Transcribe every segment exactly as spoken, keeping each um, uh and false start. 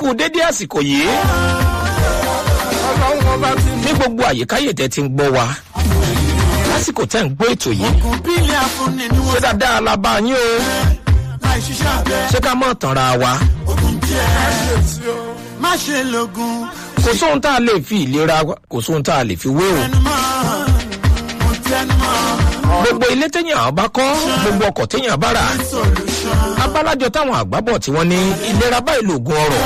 kú dédé àsìkò yìí ní gbogbo àyíkáyè tẹ́ ti ń gbọ́ wa lásìkò tẹ́ ń gbọ́ ètò yìí ṣé dáadáa la bá yín o ṣé ká mọ̀ tànra wa kò sóhun tá a lè fi ìlera kò sóhun tá a lè fi wé o gbogbo ilé téèyàn bá kọ́ gbogbo ọkọ̀ téèyàn bá rà abálájọ táwọn àgbábọ̀ tí wọ́n ní ìlera báyìí lògùn ọrọ̀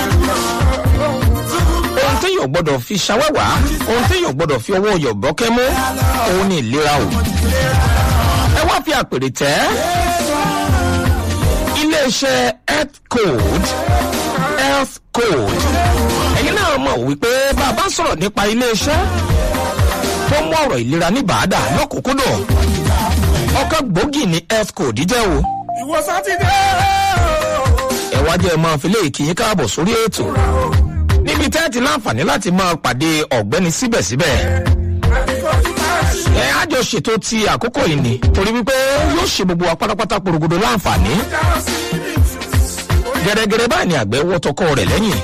ohun téèyàn gbọ́dọ̀ fi ṣàwẹ́wà ohun téèyàn gbọ́dọ̀ fi ọwọ́ yọ̀bọ́kẹ́ mú òun ní ìlera o ẹ wá fi àpèrè tẹ́ iléeṣẹ́ health code health code ẹ̀yin náà mọ̀ wípé bàbá sọ̀rọ̀ nípa iléeṣẹ́ tó mú ọ̀rọ̀ ìlera ní bàádà lọ́kùnkúndùn ọkọ̀ gbòógì ní health code jẹ́ o. ìwọ sátidé. ẹ wá jẹ́ máa fi léèkì yín káàbọ̀ sórí ètò níbi tẹ́ẹ̀tì láǹfààní láti máa pàdé ọ̀gbẹ́ni síbẹ̀síbẹ̀. ẹ á jọ ṣètò ti àkókò yìí ni torí wípé yóò ṣe gbogbo wa pátápátá porogodo láǹfààní. gẹ́gẹ́rẹ́ báyìí ni àgbẹ̀ wọ́ tọkọ rẹ̀ lẹ́yìn.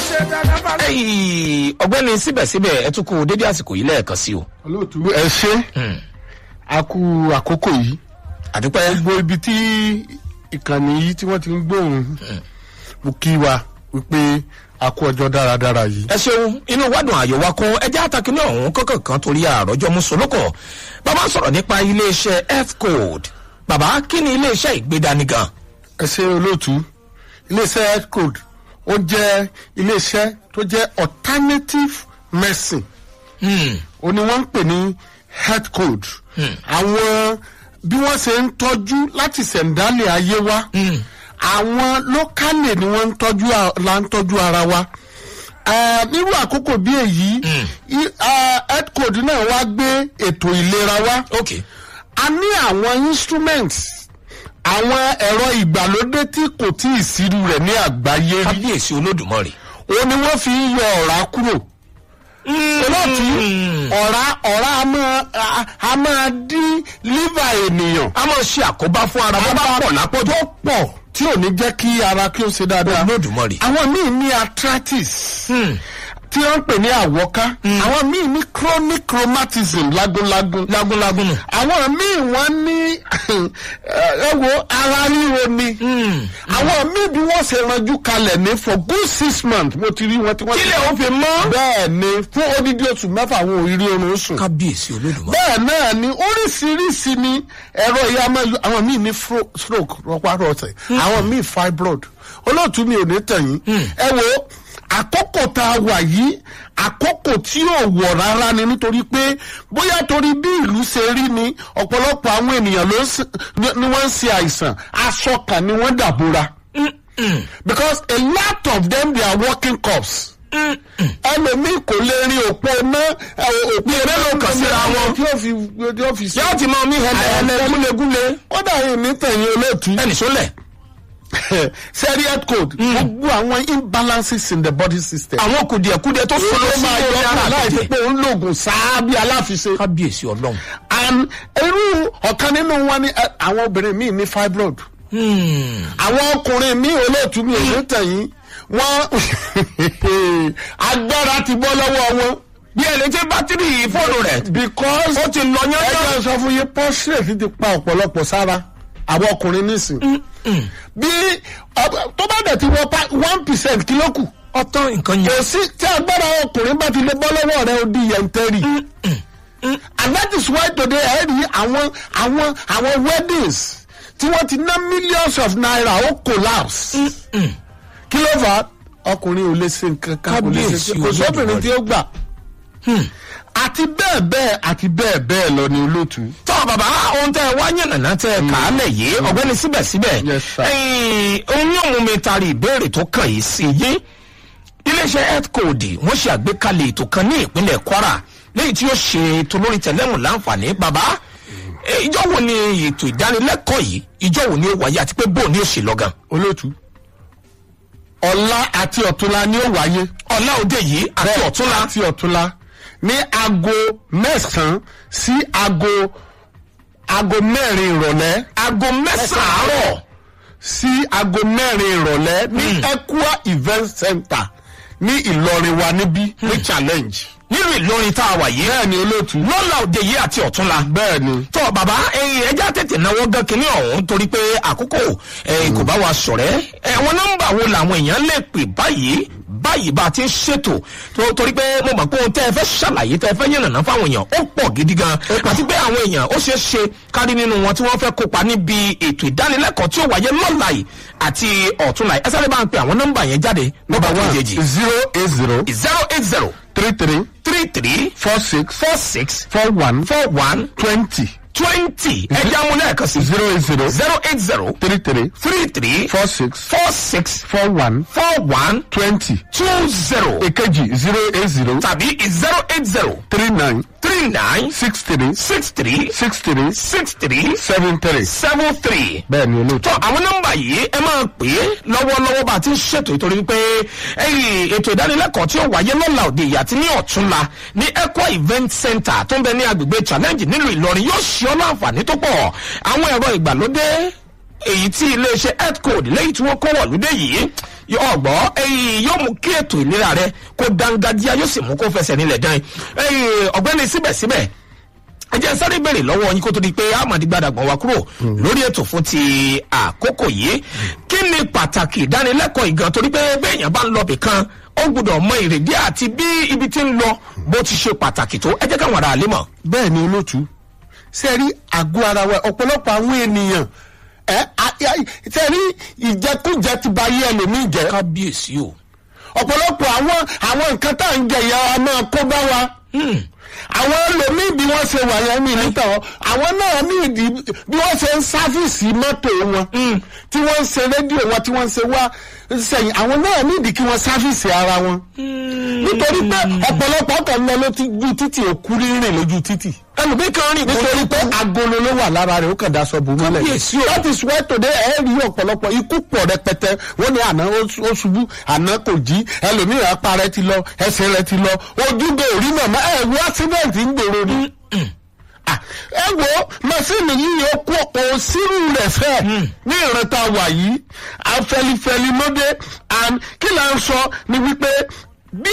ọ̀gbẹ́ni síbẹ̀síbẹ̀ ẹ tún kú dédé àsìkò yìí lẹ́ẹ̀kan sí o. olóòtú ẹ ṣe a kú àkókò yìí àdúpẹ́ gbogbo ibi tí ìkànnì yìí tí wọ́n ti ń gbóhùn mo kí wa wípé a kú ọjọ́ dáradára yìí. ẹ ṣeun inú wádùn àyò wa kún ẹjẹ́ àtàkùn ọ̀hún kọ́kàn kan torí àròjọ mùsùlùkọ̀ bàbá sọ̀rọ̀ nípa iléeṣẹ́ health code bàbá kí ni iléeṣẹ́ ìgbédani gan. ẹ ṣe olóòtú iléeṣẹ́ health code ó jẹ́ iléeṣẹ́ tó jẹ́ alternative medicine ó ní wọ́n ń pè ní health code àwọn bí wọ́n ṣe ń tọ́jú láti ṣẹ̀ǹdálẹ̀ ayé wa àwọn lókàlè ni wọ́n ń tọ́jú la ń tọ́jú ara wa nírú àkókò bí èyí health code náà wá gbé ètò ìlera wa a ní àwọn instruments àwọn ẹ̀rọ ìgbàlódé tí kò tí ì sírú rẹ̀ ní àgbáyé rí kábíyèsí olódùmarè òun ni wọ́n fi ń yọ ọ̀rá kúrò olóòtú ọ̀rá ọ̀rá a máa dín lífà ènìyàn a máa ṣe àkóbá fún ara bó bá pọ̀ lápò tó pọ̀ tí ò ní jẹ́ kí ara kí ó ṣe dáadáa olódùmarè àwọn míì ní arthritis tí wọ́n ń pè ní àwọ́ká àwọn míì ní chronic rheumatism lágúnlágún lágúnlágún àwọn míì wọ́n ní ẹwọ ara ríro ni àwọn míì bí wọ́n ṣe ranjú kalẹ̀ ní for good six months mo ti rí wọn tí wọ́n ti kílẹ̀ ó fi mọ́ bẹ́ẹ̀ ni fún odidi oṣù mẹ́fà àwọn òrírí oorun sùn kábíyèsí olódùmarè bẹ́ẹ̀ náà ni oríṣiríṣi ni ẹ̀rọ ìyá àwọn míì ní stroke rọpárọsẹ̀ àwọn míì fibroid olóòtú mi ò ní tẹ̀yìn ẹ wo àkókò tá a wà yìí àkókò tí ò wọ̀ rárá ni nítorí pé bóyá torí bí ìlú ṣe rí ni ọ̀pọ̀lọpọ̀ àwọn ènìyàn ló ni wọ́n ń ṣe àìsàn aṣọ kan ni wọ́n dàbora because a lot of them they are working cops ẹlòmíì kò lè rí òpó ná òpó eré ló kàn síra wọn tí ó fi tí ó fi sí. yóò ti mọ mí hẹlẹ gúlegúle kódà yìí ní tẹ̀yìn olóòtú ẹnì sólẹ̀. serious code gbogbo àwọn imbalances in the body system. àwọn kùdìẹ̀kùdìẹ̀ tó sọ̀rọ̀ sí ilé ara láì pé òun lògùn sáá bí aláfiṣe. kábíyèsí ọlọ́run. and irú ọ̀kan nínú wọn ni àwọn obìnrin míì ní fibroid. àwọn ọkùnrin míì olóòtú mi ò ní tẹ̀yìn wọ́n agbára ti bọ́ lọ́wọ́ wọn. bí ẹni tí bátìrì fóònù rẹ̀ because ó ti lọ yán yán. ẹgbẹ́ sọ fún yín prostate ti pa ọ̀pọ̀lọpọ̀ sára àwọn ọkùnrin nísìn. bí tó bá dẹ̀ ti wọ one percent kí ló kù. ọtán nǹkan yẹn. kò sí tí agbára ọkùnrin bá ti lè bọ́ lọ́wọ́ rẹ̀ ó di yẹntẹ́rì. and that is why today ẹ rí àwọn àwọn àwọn weddings tí wọ́n ti ná millions of naira ó collapse. kí ló fà á ọkùnrin ò lè ṣe nǹkan kan kò lè ṣe kò sóbìnrin tí ó gbà. àti bẹ́ẹ̀ bẹ́ẹ̀ àti bẹ́ẹ̀ bẹ́ẹ̀ lọ ni olóòtú. tọ́ bàbá ohun tẹ́ ẹ wá yànnàná tẹ́ ẹ kà á lẹ̀ yé ọ̀gbẹ́ni síbẹ̀síbẹ̀ ohun yóò mú mi taari ìbéèrè tó kàn yìí sí yé iléeṣẹ́ health code wọ́n ṣe àgbékalẹ̀ ètò kan ní ìpínlẹ̀ kwara lẹ́yìn tí yóò ṣe ètò lórí tẹ̀lẹ́mù láǹfààní bàbá ìjọ wo ni ètò ìdánilẹ́kọ̀ọ́ yìí ìjọ wo ni ó wáyé àti pé bó ni ó ṣe lọ́gàn. olóòtú ọ̀la àti ọ̀túnla ni ó wáyé. ọ̀la òde yìí àti ọ̀túnla àti ọ̀túnla ní aago mẹ́sàn-án sí aago aago mẹ́rin ìrọ̀lẹ́. aago mẹ́sàn-án àárọ̀ sí aago mẹ́rin ìrọ̀lẹ́ ní Equa event center ní Ìlọrin wa níbí ní challenge. nínú Ìlọrin tá a wà yìí. bẹ́ẹ̀ ni olóòtú. lọ́la òde yìí àti ọ̀túnla. bẹ́ẹ̀ ni. tọ́ bàbá ẹyin ẹja tètè náwó gan kínní ọ̀hún torí pé àkókò ẹyin kò bá wa sọ̀rẹ́. ẹ̀wọ̀n nọ́mbà wo làwọn èèyàn lè pè báyìí báyìí bá a ti ń ṣètò torí pé mo mọ̀ pé ohun tẹ́ ẹ fẹ́ ṣàlàyé tẹ́ ẹ fẹ́ yànnàná fáwọn èèyàn ó pọ̀ gidi gan àti pé àwọn èèyàn ó ṣeé ṣe kárí nínú wọn tí wọ́n fẹ́ kópa níbi ètò ìdánilẹ́kọ̀ọ́ tí ó wáyé lọ́la yìí àti ọ̀túnla yìí ẹ sáré bá ń pe àwọn nọ́mbà yẹn jáde nọ́mbà kejì. zero eight zero. zero eight zero. three three. three three. four six. four six. four one. four one. twenty. twenty. ẹ jẹ́ àwọn lẹ́ẹ̀kan sí. zero eight zero. zero eight zero. three three. three three. four six. four six. four one. four one. twenty. two zero. èkejì zero eight zero. tàbí zero eight zero. three nine. three nine. six three. six three. six three. six three. seven three. seven three. bẹ́ẹ̀ ni olóòtú. tọ́ àwọn nọ́mbà yìí ẹ máa pè é lọ́wọ́lọ́wọ́ bá a ti ń ṣètò ìtorí pé ẹ̀yìn ètò ìdánilẹ́kọ̀ọ́ tí ó wáyé lọ́la òde yìí àti ní ọ̀túnla ní Equa event center tó ń bẹ ní agbègbè challenge nílùú Ìlọrin yóò ṣe ọ́ láǹfààní tó pọ̀ àwọn ẹ̀rọ ìgbàlódé èyí tí iléeṣẹ́ healthcode lẹ́yìn tí wọ́n kó wọ̀lúdé yìí ọgbọ́ ẹ̀yìn yóò mú kí ètò ìlera rẹ kó dángájíá yóò sì mú kó fẹsẹ̀ nílẹ̀ dán ẹ̀yìn ọ̀gbẹ́ni síbẹ̀síbẹ̀ ẹ jẹ́ sáré béèrè lọ́wọ́ yín kó tó di pé amadi gbadagban wa kúrò lórí ètò fún ti àkókò yìí kí ni pàtàkì ìdánilẹ́kọ̀ọ́ ìgan torí pé béèyàn bá ń lọ bìkan ó gbọ́dọ̀ mọ ìrèdí àti bí ibi tí ń lọ bó ti ṣe pàtàkì tó ẹ jẹ́ káwọn ará àlè mọ̀. bẹ́ẹ̀ ni olóòtú ṣe rí àgọ́ ara wa ọ̀pọ̀lọpọ̀ àwọn ènìyàn ẹ ṣe rí ìjẹkújẹ ti ba yé ẹlòmíì jẹ. kábíyèsí o. ọ̀pọ̀lọpọ̀ àwọn àwọn nǹkan tá à ń jẹ ìyá wa máa kó bá wa. àwọn ẹlòmíì bí wọ́n ṣe wà yẹn ní níta wọn àwọn náà ní ìdí bí wọ́n ṣe ń sáfíìsì mọ́tò wọn tí wọ́n ń ṣe rédíò wọn tí wọ́n ń ṣe wá sẹ́yìn àwọn náà ní ìdí kí wọ́n sáfíìsì ara wọn. nítorí pé ọ̀pọ̀lọpọ̀ ọkàn lọ lójú títì òkú rírìn lójú títì. ẹlòmíì kan rìn nítorí pé agolo ló wà lára rẹ̀ ó kàn daṣọ bò mọ́lẹ̀. that is why today ẹ rí ọ̀pọ̀lọpọ̀ ikú pọ̀ rẹpẹtẹ wọ́n ní àná ó ṣubú àná kò jí ẹlòmíì apá rẹ̀ ti lọ ẹsẹ̀ rẹ̀ ti lọ ojúgbò orí màmá ẹ wo accident ń gbèrò ni. ẹ wo màsíìnì yìí ó kú ọ̀pọ̀ sírù rẹ̀ fẹ́ ní ìrántá wà yìí afẹlifẹli mọ́dé and kí là ń sọ ni wípé bí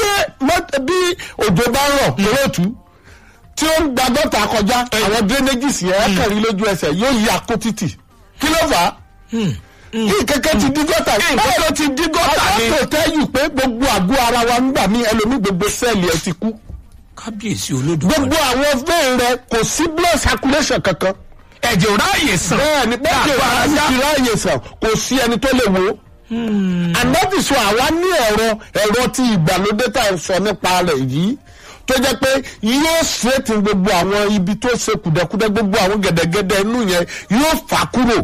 òjò bá rọ̀ lóòtú tí ó ń gba gọ́tà kọjá àwọn drainages yẹn kẹrin lójú ẹsẹ̀ yóò yí akó títì kí ló fà á kí kẹ̀kẹ́ ti dí gọ́tà báwo ló ti dí gọ́tà ni àwọn tó tẹ́yù pé gbogbo àgọ́ ara wa ń gbà mí ẹlòmí gbogbo sẹ́ẹ̀lì ẹ ti kú kábíyèsí Olódùmarè gbogbo àwọn vein rẹ kò sí blood circulation kankan ẹ̀jẹ̀ ò ráàyè sàn bẹ́ẹ̀ ni bẹ́ẹ̀ ni ti ráàyè sàn kò sí ẹni tó lè wo and that is why àwa ní ẹ̀rọ ẹ̀rọ tí ìgbàlódé tá à ń sọ nípa rẹ̀ yìí tó jẹ́ pé yóò straighten gbogbo àwọn ibi tó ṣe kùdẹ̀kùdẹ̀ gbogbo àwọn gẹ̀dẹ̀gẹ̀dẹ̀ inú yẹn yóò fà kúrò.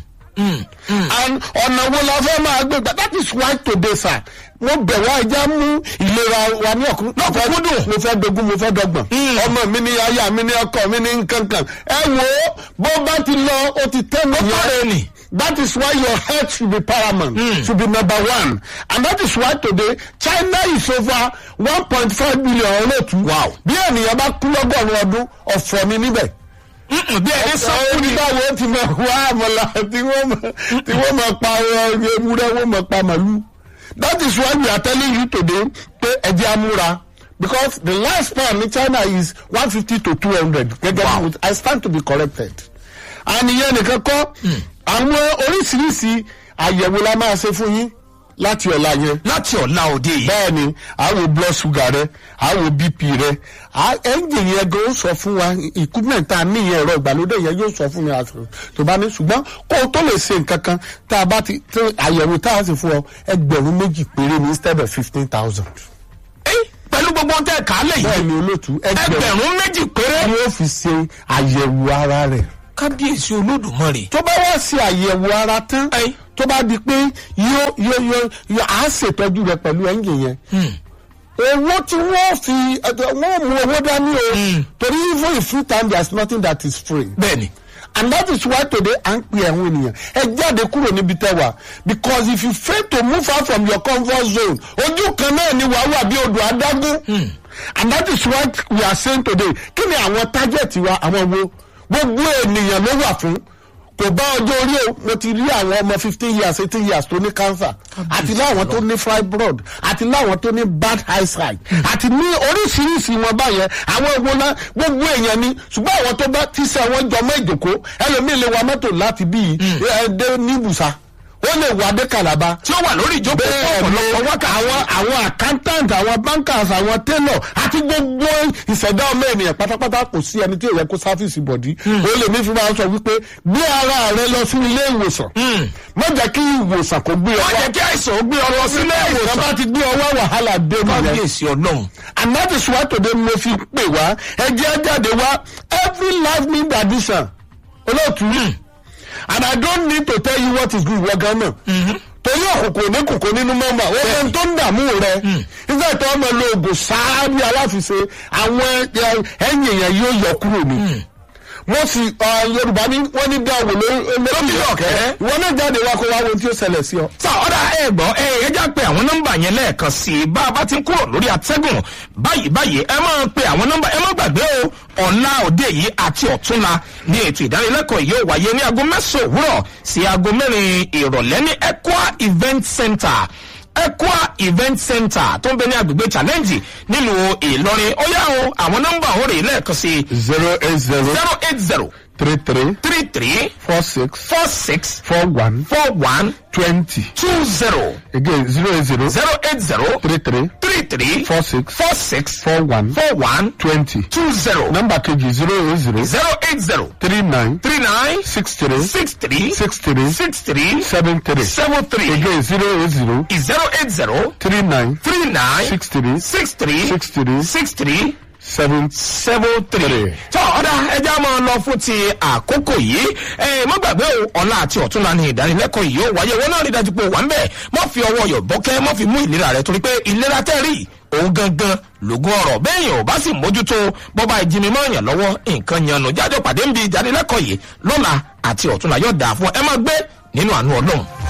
and ọ̀nà wo la fẹ́ máa gbé gbà that is why today sir mo bẹ̀ wá ẹja mú ìlera wa ní ọ̀kúnkúndùn mo fẹ́ dogun mo fẹ́ dọ́gbọ̀n ọmọ mi ní aya mi ní ọkọ mi ní nkankan ẹ wo bó bá ti lọ o ti tẹ́ mọ́ pàrọ̀ ni. That is why your health should be paramount, mm. should be number one. And that is why today, China is over one point five billion olóòtú. Wow. Bí ènìyàn bá kú lọ́gọ́rùn-ún ọdún, ọ̀fọ̀ ni níbẹ̀. Bí ẹni sọ́kù ni. Báwo ti máa wá àmàlà tí wọ́n máa pa ewúrẹ́, wọ́n máa pa màlúù. That is why we are telling you today pé ẹ jẹ́ amúra. Because the last span in China is one fifty to two hundred. Wow. I stand to be corrected. And ìyẹn nìkan kọ́. Àwọn oríṣiríṣi àyẹ̀wò la máa ṣe fún yín láti ọ̀la yẹn. láti ọ̀la òde yìí. bẹ́ẹ̀ ni a wo blood sugar rẹ a wo B P rẹ ẹ́ńjìn yẹn gan ó sọ fún wa equipment tá a ní yẹn ẹ̀rọ ìgbàlódé yẹn yóò sọ fún mi tó bá ní ṣùgbọ́n kó o tó lè ṣe nǹkan kan tá a bá ti àyẹ̀wò tá a sì fún ọ ẹgbẹ̀rún méjì péré ní instead of fifteen thousand. pẹ̀lú gbogbo ohun tẹ́ ẹ̀ kálẹ̀ yìí. bẹ́ẹ̀ ni olóòtú ẹgbẹ̀rún méjì péré. ni ó fi ṣe àyẹ̀wò ara rẹ̀. kábíyèsí Olódùmarè. tó bá wá sí àyẹ̀wò ara tán tó bá di pé yóò yóò yóò yóò á ṣètọ́jú rẹ pẹ̀lú ẹ́ńjìn yẹn. owó tí wọ́n fi wọ́n mú owó dání o torí even if free time there is nothing that is free. bẹ́ẹ̀ni. and that is why today à ń pè àwọn ènìyàn ẹ jáde kúrò níbi tẹ́ wà because if you fail to move out from your comfort zone ojú kan náà ni wàá wà bí odò adágún. and that is why we are saying today kí ni àwọn target wa àwọn wo gbogbo ènìyàn ló wà fún kò kò bá ọjọ́ orí o mo ti rí àwọn ọmọ fifteen years eighteen years tó ní cancer àti láwọn tó ní fibroid àti láwọn tó ní bad eyesight àti ní oríṣiríṣi wọn báyẹn àwọn ìwo náà gbogbo èèyàn ni ṣùgbọ́n àwọn tó bá tíṣẹ́ wọn jọmọ́ ìjòkó ẹlòmíì lè wa mọ́tò láti bíi ẹ̀ẹ́dẹ́ ní ibùsà ó lè wà dé Calabar tí ó wà lórí ìjókòó ọ̀pọ̀lọpọ̀ wákà àwọn àwọn accountant àwọn bankers àwọn tailor àti gbogbo ìṣẹ̀dá ọmọ ènìyàn pátápátá kò sí ẹni tí ò yẹ kó sáfìsì bọ̀dí ó lè ní fi máa sọ wípé gbé ara rẹ lọ sí ilé ìwòsàn má jẹ́ kí ìwòsàn kò gbé ọ wá má jẹ́ kí àìsàn ó gbé ọ lọ sí ilé ìwòsàn bá ti gbé ọ wá wàhálà dé nìyẹn kábíyèsí ọlọ́run. and that is why today mo fi pè wá ẹ jẹ́ jáde wá every life need addition olóòtú and I don't need to tell you what is good wọ gan náà torí òkùnkùn ní kòkó nínú mọ́mbà ó fẹ́ tó ń dààmú rẹ nígbà tó ọmọ lo oògùn sáá bí aláfiṣe àwọn ẹ̀yìn èèyàn yóò yọ kúrò ní wọ́n sì Yorùbá ní wọ́n ní dáwò lórí ọ̀kẹ́ ìwọ náà jáde wá kó wá wo tí ó ṣẹlẹ̀ sí ọ. sọ ọ̀dà ẹ gbọ́ ẹ ẹ já pé àwọn nọ́mbà yẹn lẹ́ẹ̀kan sí i bá a bá ti ń kúrò lórí atẹ́gùn báyìí báyìí ẹ máa pe àwọn nọ́mbà ẹ má gbàgbé o ọ̀la òde yìí àti ọ̀túnla ní ètò ìdánilẹ́kọ̀ọ́ yìí ó wáyé ní aago mẹ́sàn-án òwúrọ̀ sí aago mẹ́rin ìrọ̀lẹ́ ní Equa Event Center Equa Event Center tó ń bẹ ní agbègbè challenge nílùú Ìlọrin ó yá o àwọn nọ́mbà ó rè lẹ́ẹ̀kan sí i zero eight zero zero eight zero three three three three four six four six four one four one twenty two zero again zero eight zero zero eight zero three three three three four six four six four one four one twenty two zero number kejì zero eight zero zero eight zero three nine three nine six three six three six three six three seven three seven three again zero eight zero zero eight zero three nine three nine six three six three six three six three seven seven three. tọ́ ọ̀dà ẹja máa lọ fún ti àkókò yìí ẹ má gbàgbé o ọ̀la àti ọ̀túnla ní ìdánilẹ́kọ̀ọ́ yìí ó wáyé wọn náà rí dájú pé wà ń bẹ̀ mọ́ fi ọwọ́ yọ̀ bọ́kẹ́ mọ́ fi mú ìlera rẹ̀ torí pé ìlera tẹ́rì òun gangan lògùn ọ̀rọ̀ bẹ́ẹ̀ yẹn ò bá sì mójútó bọ́ba ìjìnmi máa yàn lọ́wọ́ nǹkan yanu jáde pàdé ń bi ìdánilẹ́kọ̀ọ́ yìí lọ́la àti ọ̀túnla yóò dáa fún ẹ má gbé nínú àánú Ọlọ́run.